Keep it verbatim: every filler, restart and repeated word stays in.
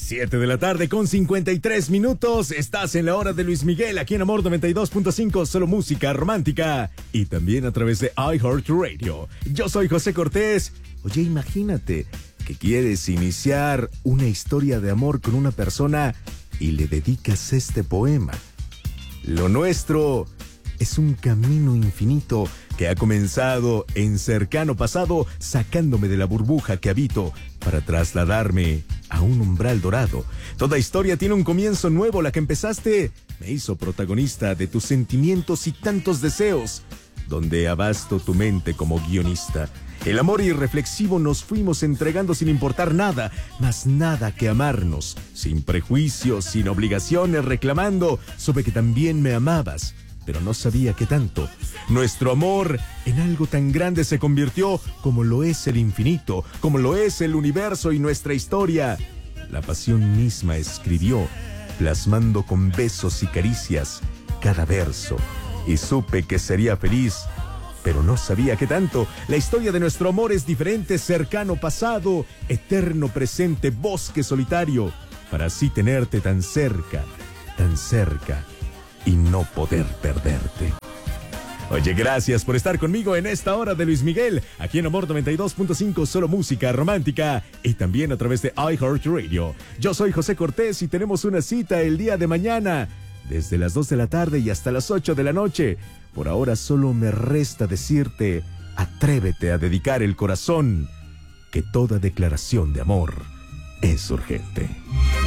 siete de la tarde con cincuenta y tres minutos. Estás en la hora de Luis Miguel, aquí en Amor noventa y dos punto cinco, solo música romántica. Y también a través de iHeartRadio. Yo soy José Cortés. Oye, imagínate que quieres iniciar una historia de amor con una persona y le dedicas este poema. Lo nuestro es un camino infinito que ha comenzado en cercano pasado, sacándome de la burbuja que habito para trasladarme a un umbral dorado. Toda historia tiene un comienzo nuevo. La que empezaste me hizo protagonista de tus sentimientos y tantos deseos, donde abasto tu mente como guionista. El amor irreflexivo nos fuimos entregando sin importar nada, más nada que amarnos, sin prejuicios, sin obligaciones, reclamando sobre que también me amabas, pero no sabía qué tanto. Nuestro amor en algo tan grande se convirtió como lo es el infinito, como lo es el universo y nuestra historia. La pasión misma escribió, plasmando con besos y caricias cada verso, y supe que sería feliz, pero no sabía qué tanto. La historia de nuestro amor es diferente, cercano pasado, eterno presente, bosque solitario, para así tenerte tan cerca, tan cerca, y no poder perderte. Oye, gracias por estar conmigo en esta hora de Luis Miguel, aquí en Amor noventa y dos punto cinco, solo música romántica, y también a través de iHeartRadio. Yo soy José Cortés y tenemos una cita el día de mañana, desde las dos de la tarde y hasta las ocho de la noche. Por ahora solo me resta decirte, atrévete a dedicar el corazón, que toda declaración de amor es urgente.